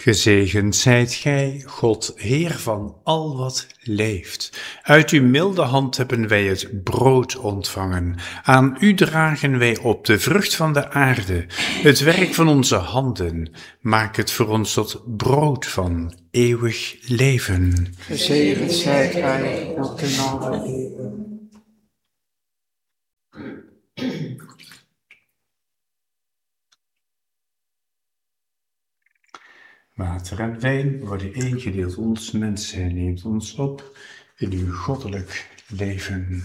Gezegend zijt gij, God, Heer van al wat leeft. Uit uw milde hand hebben wij het brood ontvangen. Aan u dragen wij op de vrucht van de aarde, het werk van onze handen. Maak het voor ons tot brood van eeuwig leven. Gezegend zijt gij, God in alle eeuwen. Water en wijn worden ingedeeld. Ons mens, hij neemt ons op in uw goddelijk leven.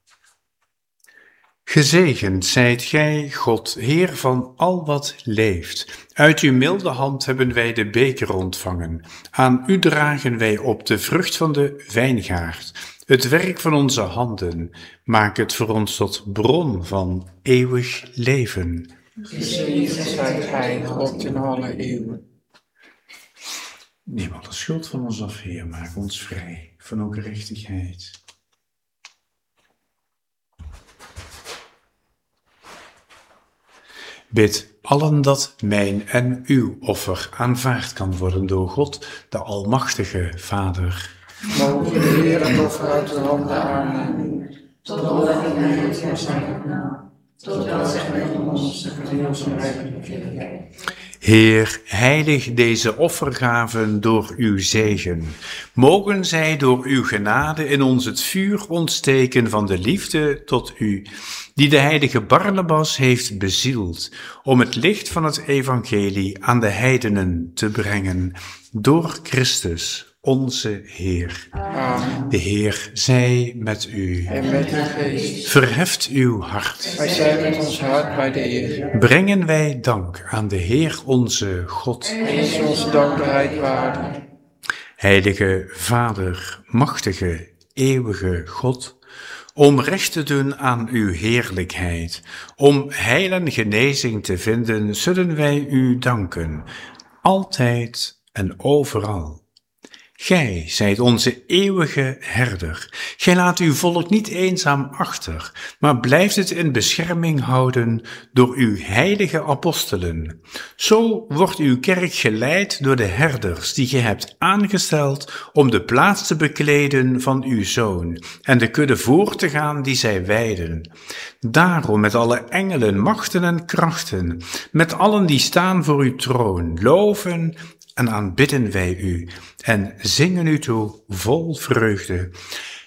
Gezegend zijt gij, God, Heer van al wat leeft. Uit uw milde hand hebben wij de beker ontvangen. Aan u dragen wij op de vrucht van de wijngaard, het werk van onze handen. Maak het voor ons tot bron van eeuwig leven. Gezegend zijt gij, God in alle eeuwen. Neem alle schuld van ons af, Heer, maak ons vrij van ongerechtigheid. Bid allen dat mijn en uw offer aanvaard kan worden door God, de Almachtige Vader. Mogen de Heer het offer uit de handen aannemen, tot overheid van zijn naam, totdat zij met ons de verdeelde rijkelijkheid. Heer, heilig deze offergaven door uw zegen. Mogen zij door uw genade in ons het vuur ontsteken van de liefde tot u, die de heilige Barnabas heeft bezield, om het licht van het evangelie aan de heidenen te brengen, door Christus, onze Heer. Amen. De Heer zij met u. En met uw geest. Verheft uw hart. Wij zijn met ons hart bij de Heer. Brengen wij dank aan de Heer onze God. En is onze dankbaarheid waardig. Heilige Vader, machtige, eeuwige God, om recht te doen aan uw heerlijkheid, om heil en genezing te vinden, zullen wij u danken, altijd en overal. Gij zijt onze eeuwige herder. Gij laat uw volk niet eenzaam achter, maar blijft het in bescherming houden door uw heilige apostelen. Zo wordt uw kerk geleid door de herders die gij hebt aangesteld om de plaats te bekleden van uw Zoon en de kudde voor te gaan die zij weiden. Daarom met alle engelen, machten en krachten, met allen die staan voor uw troon, loven en aanbidden wij u en zingen u toe vol vreugde.